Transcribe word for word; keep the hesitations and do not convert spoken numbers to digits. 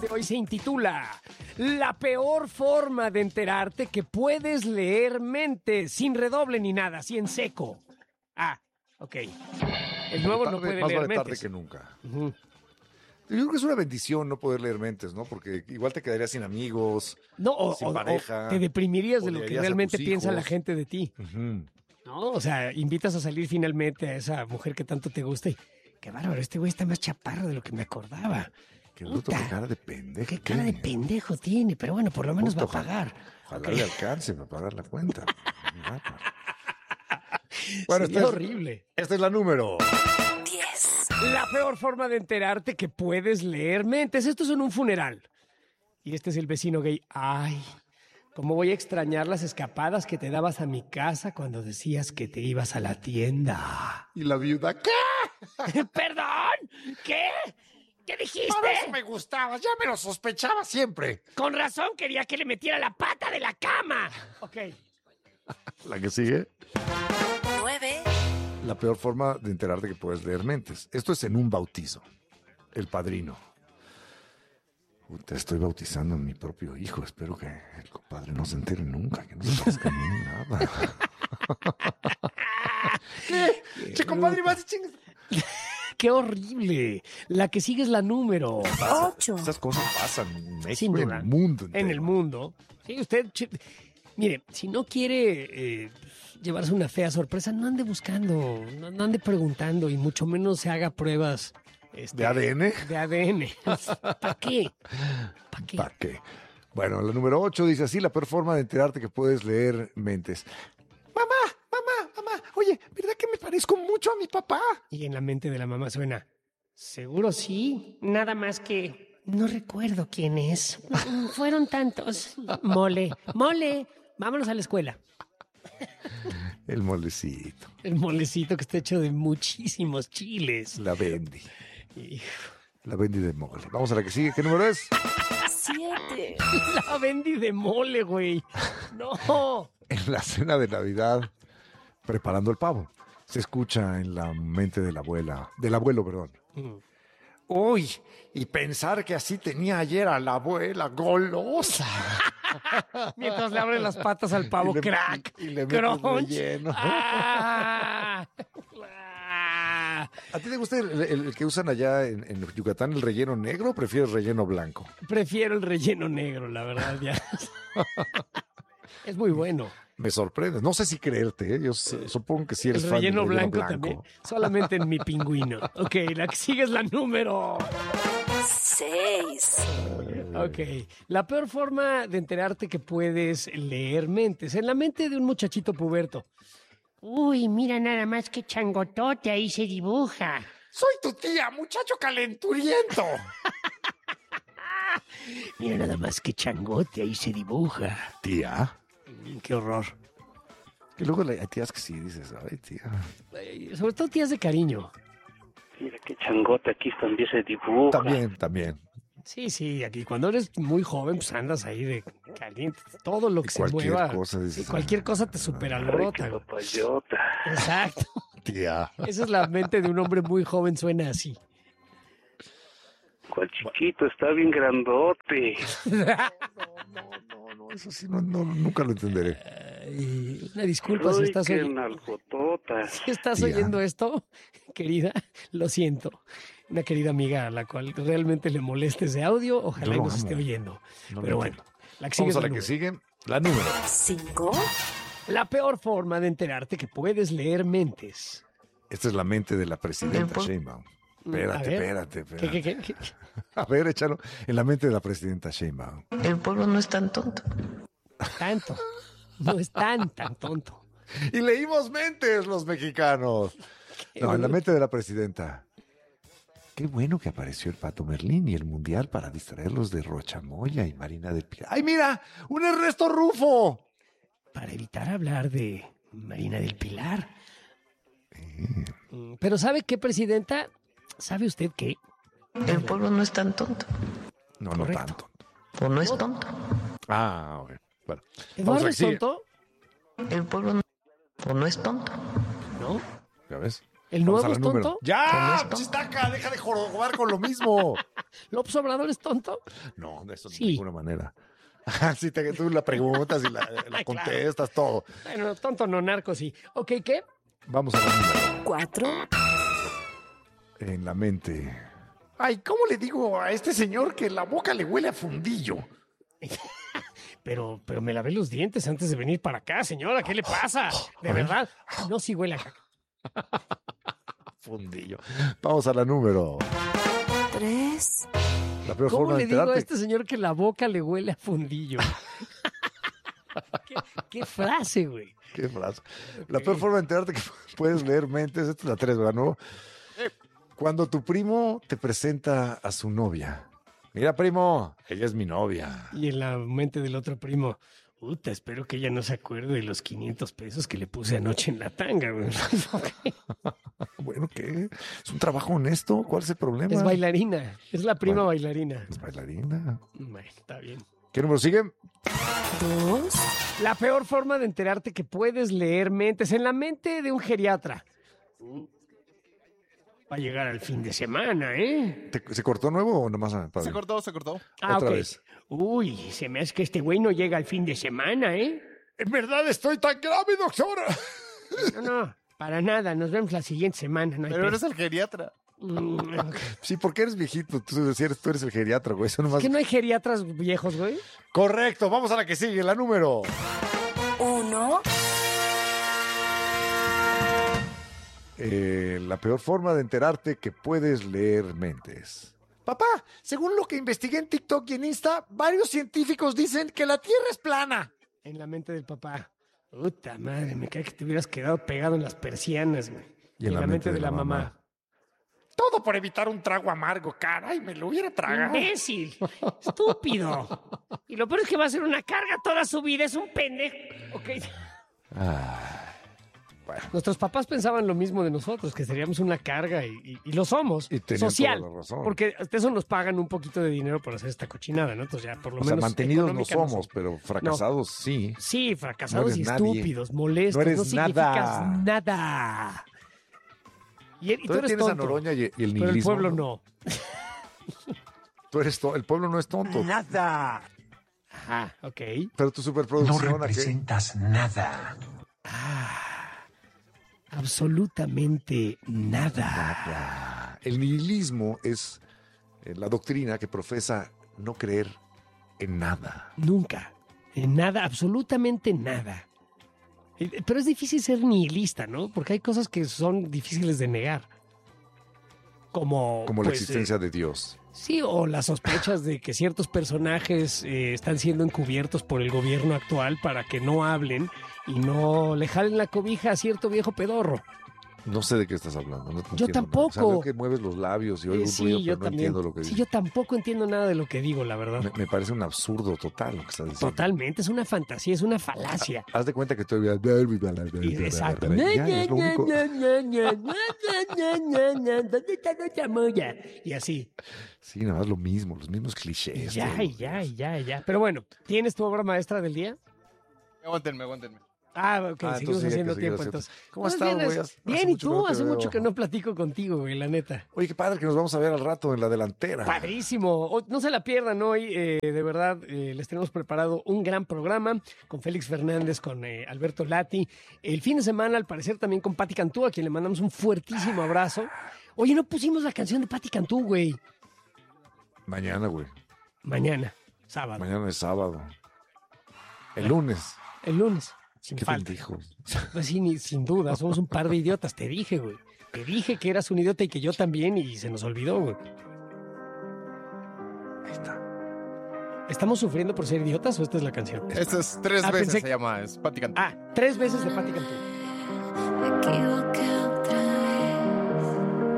de hoy se intitula La peor forma de enterarte que puedes leer mentes, sin redoble ni nada, así en seco. Ah, ok. El nuevo no puede más leer vale tarde mentes. que nunca. Uh-huh. Yo creo que es una bendición no poder leer mentes, ¿no? Porque igual te quedarías sin amigos, No, o, sin o- pareja. o te deprimirías de lo que odiarías a realmente tus piensa la hijos. gente de ti. Ujú. ¿No? O sea, invitas a salir finalmente a esa mujer que tanto te gusta y qué bárbaro, este güey está más chaparro de lo que me acordaba. Qué bruto, Puta, qué cara de pendejo. Qué cara de tiene. pendejo tiene, pero bueno, por lo menos Puta, va a pagar. Ojalá Ok. le alcance para pagar la cuenta. Bueno, Sería esta es, horrible. esta es la número. diez. La peor forma de enterarte que puedes leer mentes. Esto es en un funeral. Y este es el vecino gay. Ay, cómo voy a extrañar las escapadas que te dabas a mi casa cuando decías que te ibas a la tienda. Y la viuda, ¿qué? ¿Perdón? ¿Qué? ¿Qué dijiste? Por eso me gustaba, ya me lo sospechaba siempre. Con razón quería que le metiera la pata de la cama. Ok. La que sigue. nueve. La peor forma de enterarte que puedes leer mentes. Esto es en un bautizo. El padrino. Te estoy bautizando a mi propio hijo. Espero que el compadre no se entere nunca, que no se conozca ni nada. ¿Qué? Che, compadre, vas y chingas. ¡Qué horrible! La que sigue es la número. ocho. Esas cosas pasan en México Sin y en duda. el mundo entero. En el mundo. Sí, usted... che- Mire, si no quiere eh, llevarse una fea sorpresa, no ande buscando, no, no ande preguntando y mucho menos se haga pruebas... este, ¿De A D N? De A D N. ¿Para qué? ¿Para qué? ¿Para qué? Bueno, la número ocho dice así, la peor forma de enterarte que puedes leer mentes. Mamá, mamá, mamá, oye, ¿verdad que me parezco mucho a mi papá? Y en la mente de la mamá suena, seguro sí, nada más que no recuerdo quién es. Mm, Fueron tantos. Mole, mole, vámonos a la escuela. El molecito, El molecito que está hecho de muchísimos chiles. la Bendy, Hijo, la Bendy de mole. Vamos a la que sigue, ¿qué número es? siete. la Bendy de mole, güey. No. En la cena de Navidad, preparando el pavo, se escucha en la mente de la abuela, del abuelo, perdón. Mm. Uy, y pensar que así tenía ayer a la abuela golosa. Mientras le abren las patas al pavo, Y le- crack. y- y le metes crunch. relleno. Ah. Ah. ¿A ti te gusta el, el- el que usan allá en, en Yucatán, el relleno negro, o prefieres relleno blanco? Prefiero el relleno negro, la verdad, ya. Es muy bueno. Me sorprendes. No sé si creerte, ¿eh? Yo su- supongo que sí eres El fan del relleno relleno blanco, también. Solamente en mi pingüino. Ok, la que sigue es la número. seis. Ok. La peor forma de enterarte que puedes leer mentes. En la mente de un muchachito puberto. Uy, mira nada más que changotote ahí se dibuja. Soy tu tía, muchacho calenturiento. Mira nada más que changote ahí se dibuja. Tía. Mm, Qué horror. Y luego le- hay tías que sí dices, ay, tía. Eh, Sobre todo tías de cariño. Mira qué changote aquí también se dibuja. También, también. Sí, sí, aquí cuando eres muy joven, pues andas ahí de caliente. Todo lo que se Cualquier mueva. cosa sí, dices, cualquier ah, cosa te Ay, superalborota. qué güey. papayota. Exacto. Tía. Esa es la mente de un hombre muy joven, suena así. Cual chiquito, está bien grandote. No, no, no, eso sí, no, no, nunca lo entenderé. Ay, una disculpa si Uy, estás, qué oy- nalgotota. si estás Tía. oyendo esto, querida, lo siento. Una querida amiga a la cual realmente le moleste ese audio, ojalá Yo y lo nos amo. esté oyendo. No lo Pero bueno, entiendo. la que sigue Vamos es a la la que número. sigue. La número. cinco. La peor forma de enterarte que puedes leer mentes. Esta es la mente de la presidenta Por- Sheinbaum. Mm, a Espérate, ver. espérate, ¿Qué, espérate. qué, qué, qué? A ver, échalo. En la mente de la presidenta Sheinbaum. El pueblo no es tan tonto. Tanto. No es tan, tan tonto. Y leímos mentes los mexicanos. No, en la mente de la presidenta. Qué bueno que apareció el Pato Merlín y el Mundial para distraerlos de Rochamoya y Marina del Pilar. ¡Ay, mira! ¡Un Ernesto Rufo! Para evitar hablar de Marina del Pilar. Mm, Pero ¿sabe qué, presidenta? ¿Sabe usted qué? El pueblo no es tan tonto. No, Correcto. no tanto. O no es tonto. Ah, ok. Bueno. Vamos ¿Eduardo a la es que sigue. tonto? El pueblo no, o no es tonto. No. ¿Ya ves? ¿El Vamos nuevo a la es número. tonto? ¡Ya! ¡Chistaca! ¡Deja de jorobar con lo mismo! ¿López Obrador es tonto? No, de eso de Sí. ninguna manera. Si te, tú la preguntas y la, la contestas, todo. Bueno, tonto no, narco sí. Ok, ¿qué? Vamos a la número. Cuatro. En la mente. Ay, ¿cómo le digo a este señor que la boca le huele a fundillo? Pero, pero me lavé los dientes antes de venir para acá, señora. ¿Qué le pasa? De A ver. verdad. No, sí huele a caca. Fundillo. Vamos a la número. Tres. La peor ¿Cómo forma le de digo a enterarte. este señor que la boca le huele a fundillo? ¿Qué, qué frase, güey? Qué frase. La peor forma de enterarte que puedes leer mentes. Esta es la tres, ¿verdad? ¿No? Cuando tu primo te presenta a su novia. Mira, primo, ella es mi novia. Y en la mente del otro primo, puta, espero que ella no se acuerde de los quinientos pesos que le puse anoche en la tanga, güey. Bueno, ¿qué? ¿Es un trabajo honesto? ¿Cuál es el problema? Es bailarina, es la prima Bueno. bailarina. Es bailarina. Bueno, está bien. ¿Qué número sigue? Dos. La peor forma de enterarte que puedes leer mentes en la mente de un geriatra. Va a llegar al fin de semana, ¿eh? ¿Te- ¿Se cortó nuevo o nomás? ah, padre? Se cortó, se cortó. Ah, Otra ok. vez. Uy, se me hace que este güey no llega al fin de semana, ¿eh? En verdad estoy tan grave, doctora. No, no, para nada. Nos vemos la siguiente semana. No hay Pero pedo. eres el geriatra. Mm, ok. Sí, porque eres viejito. Tú, si eres, tú eres el geriatra, güey. Eso nomás... ¿Que no hay geriatras viejos, güey? Correcto. Vamos a la que sigue. La número. Uno. Eh, la peor forma de enterarte que puedes leer mentes. Papá, según lo que investigué en TikTok y en Insta, varios científicos dicen que la Tierra es plana. En la mente del papá. Puta madre, me cae que te hubieras quedado pegado en las persianas, güey. Y en la mente de la mamá. Todo por evitar un trago amargo, caray, me lo hubiera tragado. ¡Imbécil! ¡Estúpido! Y lo peor es que va a ser una carga toda su vida. Es un pendejo. Ok. Bueno. Nuestros papás pensaban lo mismo de nosotros, que seríamos una carga y, y- y lo somos. Y tenían social. toda la razón. Porque hasta eso nos pagan un poquito de dinero por hacer esta cochinada, ¿no? Entonces ya por lo O sea, menos. mantenidos no económica no somos, pero fracasados sí. Sí, fracasados No y eres nadie. estúpidos, molestos, No eres no significas nada. nada. Y, y tú Tú eres tienes a tonto, Noroña y, y el pero el nihilismo. pueblo no. Tú eres to- el pueblo no es tonto. Nada. Ajá, ok. Pero tu No superproducción, ¿a qué? representas nada. Absolutamente nada. Ah, el nihilismo es eh, la doctrina que profesa no creer en nada. Nunca. En nada, absolutamente nada. Eh, Pero es difícil ser nihilista, ¿no? Porque hay cosas que son difíciles de negar. Como, Como la pues, existencia eh, de Dios. sí, o las sospechas de que ciertos personajes eh, están siendo encubiertos por el gobierno actual para que no hablen y no le jalen la cobija a cierto viejo pedorro. No sé de qué estás hablando. No te Yo entiendo nada. tampoco. O sea, veo que mueves los labios y oigo Eh, un sí, ruido, yo pero no también. entiendo lo que Sí, dices. yo tampoco entiendo nada de lo que digo, la verdad. Me, me parece un absurdo total lo que estás diciendo. Totalmente, es una fantasía, es una falacia. Haz de cuenta que estoy... Y- Exacto. Ya, es lo único. ¿Dónde está la chamoya? Y así. Sí, nada más lo mismo, los mismos clichés. Ya, todos y los ya, días. y ya, y ya. Pero bueno, ¿tienes tu obra maestra del día? Aguántenme, aguántenme. Ah, ok, Ah, seguimos entonces sí hay haciendo que seguir tiempo haciendo. entonces. ¿Cómo has Buenos estado, días. güey? Hace- Bien, hace ¿y mucho tú? que no te Hace veo. mucho que no platico contigo, güey, la neta. Oye, qué padre que nos vamos a ver al rato en la delantera. Padrísimo. O- No se la pierdan hoy. eh, de verdad, eh, les tenemos preparado un gran programa con Félix Fernández, con eh, Alberto Lati. El fin de semana, al parecer, también con Patti Cantú, a quien le mandamos un fuertísimo abrazo. Oye, no pusimos la canción de Patti Cantú, güey. Mañana, güey. Mañana, sábado. Mañana es sábado. El lunes. El lunes, sin Qué falta. pendejos. Pues sí, ni- sin duda, somos un par de idiotas. Te dije, güey. Te dije que eras un idiota y que yo también, y se nos olvidó, güey. Ahí está. ¿Estamos sufriendo por ser idiotas o esta es la canción? Esto es tres Ah, veces pensé se que- llama, es Patti Cantú. Ah, tres veces de Patti Cantú. Me equivoqué